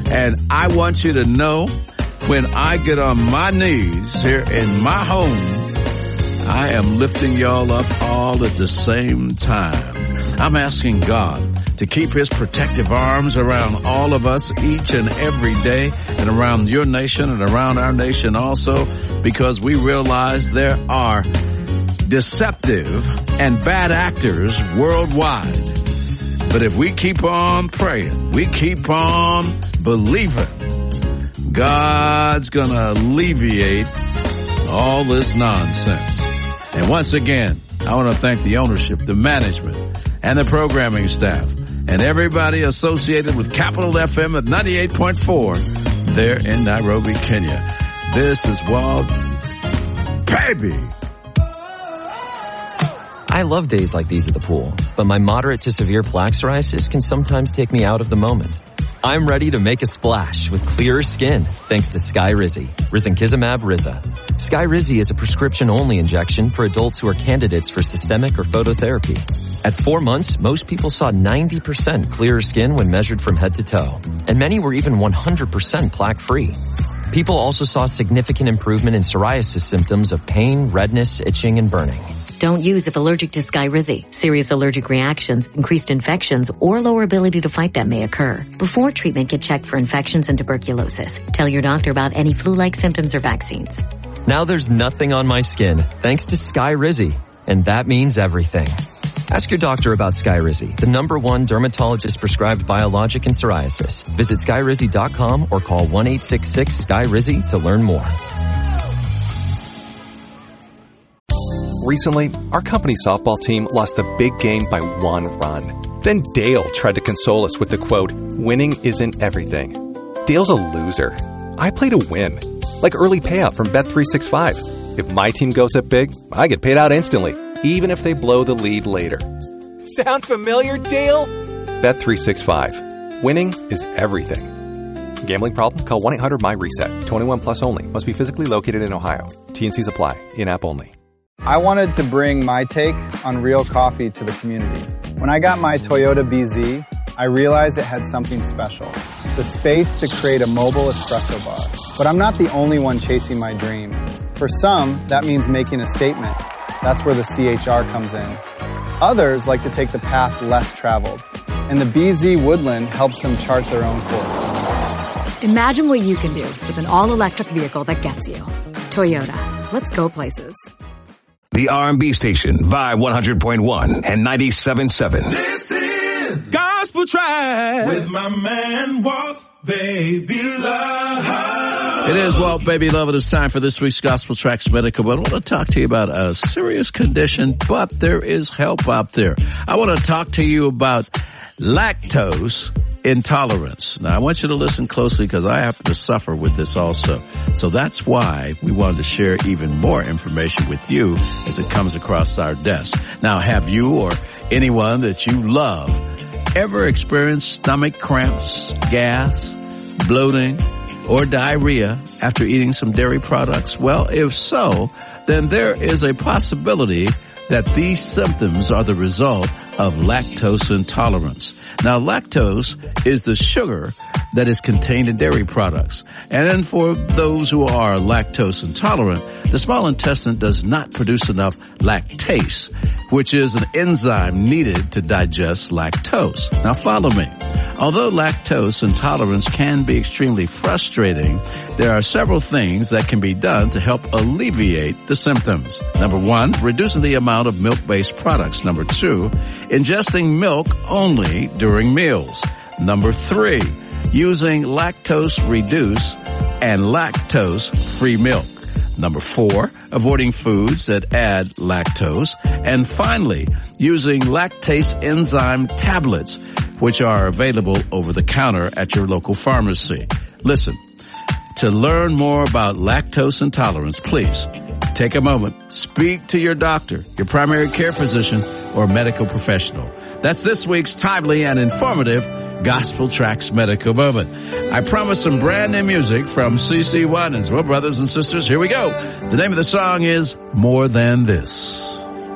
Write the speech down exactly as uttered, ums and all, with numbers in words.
And I want you to know, when I get on my knees here in my home, I am lifting y'all up all at the same time. I'm asking God to keep his protective arms around all of us each and every day, and around your nation and around our nation also, because we realize there are deceptive and bad actors worldwide. But if we keep on praying, we keep on believing, God's gonna alleviate all this nonsense. And once again, I want to thank the ownership, the management, and the programming staff, and everybody associated with Capital F M at ninety-eight point four there in Nairobi, Kenya. This is Walt Baby. I love days like these at the pool, but my moderate to severe plaque psoriasis can sometimes take me out of the moment. I'm ready to make a splash with clearer skin thanks to Skyrizi, risankizumab Riza. Skyrizi is a prescription-only injection for adults who are candidates for systemic or phototherapy. At four months, most people saw ninety percent clearer skin when measured from head to toe, and many were even one hundred percent plaque-free. People also saw significant improvement in psoriasis symptoms of pain, redness, itching, and burning. Don't use if allergic to Skyrizi. Serious allergic reactions, increased infections, or lower ability to fight them may occur. Before treatment, get checked for infections and tuberculosis. Tell your doctor about any flu-like symptoms or vaccines. Now there's nothing on my skin thanks to Skyrizi, and that means everything. Ask your doctor about Skyrizi, the number one dermatologist-prescribed biologic in psoriasis. Visit skyrizi dot com or call one eight six six Sky Rizi to learn more. Recently, our company softball team lost the big game by one run. Then Dale tried to console us with the quote, "Winning isn't everything." Dale's a loser. I play to win. Like early payout from Bet three sixty-five. If my team goes up big, I get paid out instantly, even if they blow the lead later. Sound familiar, Dale? Bet three sixty-five. Winning is everything. Gambling problem? Call one eight hundred M Y reset. twenty-one plus only. Must be physically located in Ohio. T and C's apply. In-app only. I wanted to bring my take on real coffee to the community. When I got my Toyota B Z, I realized it had something special. The space to create a mobile espresso bar. But I'm not the only one chasing my dream. For some, that means making a statement. That's where the C H R comes in. Others like to take the path less traveled. And the B Z Woodland helps them chart their own course. Imagine what you can do with an all-electric vehicle that gets you. Toyota. Let's go places. The R and B station, Vibe one hundred point one and ninety-seven point seven. This is Gospel Track with my man Walt Baby Love. It is Walt Baby Love. It is time for this week's Gospel Tracks Medical. But I want to talk to you about a serious condition, but there is help out there. I want to talk to you about lactose intolerance. Now, I want you to listen closely because I happen to suffer with this also. So that's why we wanted to share even more information with you as it comes across our desk. Now, have you or anyone that you love ever experienced stomach cramps, gas, bloating, or diarrhea after eating some dairy products? Well, if so, then there is a possibility that these symptoms are the result of lactose intolerance. Now, lactose is the sugar that is contained in dairy products. And then for those who are lactose intolerant, the small intestine does not produce enough lactase, which is an enzyme needed to digest lactose. Now, follow me. Although lactose intolerance can be extremely frustrating, there are several things that can be done to help alleviate the symptoms. Number one, reducing the amount of milk-based products. Number two, ingesting milk only during meals. Number three, using lactose-reduced and lactose-free milk. Number four, avoiding foods that add lactose. And finally, using lactase enzyme tablets, which are available over the counter at your local pharmacy. Listen, to learn more about lactose intolerance, please take a moment, speak to your doctor, your primary care physician, or medical professional. That's this week's timely and informative Gospel Tracks Medical Moment. I promise some brand new music from C C Winans. Well, brothers and sisters, here we go. The name of the song is More Than This.